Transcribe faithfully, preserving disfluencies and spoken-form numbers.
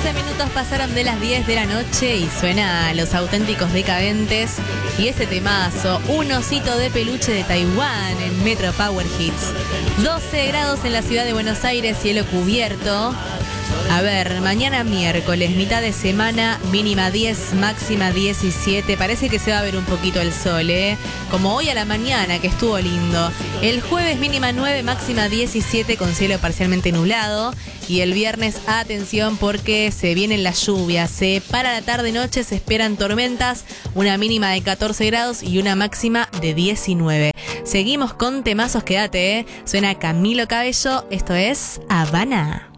once minutos pasaron de las diez de la noche y suena a Los Auténticos Decadentes y este temazo, Un osito de peluche de Taiwán en Metro Power Hits. doce grados en la ciudad de Buenos Aires, cielo cubierto. A ver, mañana miércoles, mitad de semana, mínima diez, máxima diecisiete. Parece que se va a ver un poquito el sol, ¿eh? Como hoy a la mañana, que estuvo lindo. El jueves mínima nueve, máxima diecisiete con cielo parcialmente nublado. Y el viernes, atención, porque se vienen las lluvias. ¿eh? Para la tarde-noche se esperan tormentas, una mínima de catorce grados y una máxima de diecinueve. Seguimos con temazos, quédate, ¿eh? Suena Camilo Cabello, esto es Habana.